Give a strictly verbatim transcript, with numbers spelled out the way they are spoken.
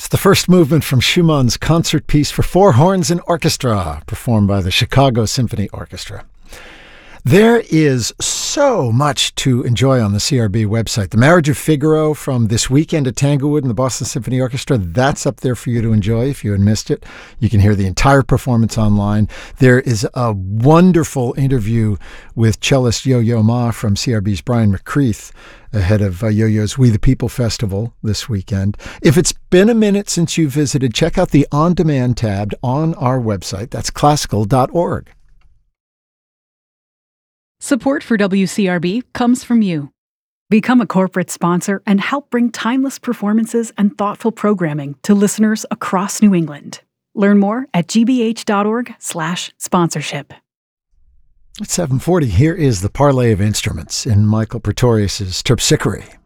the first movement from Schumann's concert piece for four horns and orchestra, performed by the Chicago Symphony Orchestra. There is so much to enjoy on the C R B website. The Marriage of Figaro from this weekend at Tanglewood and the Boston Symphony Orchestra, that's up there for you to enjoy if you had missed it. You can hear the entire performance online. There is a wonderful interview with cellist Yo-Yo Ma from C R B's Brian McCreath ahead of uh, Yo-Yo's We the People Festival this weekend. If it's been a minute since you visited, check out the On Demand tab on our website. That's classical dot org. Support for W C R B comes from you. Become a corporate sponsor and help bring timeless performances and thoughtful programming to listeners across New England. Learn more at g b h dot org slash sponsorship. At seven forty, here is the Parlay of Instruments in Michael Pretorius's Terpsichore.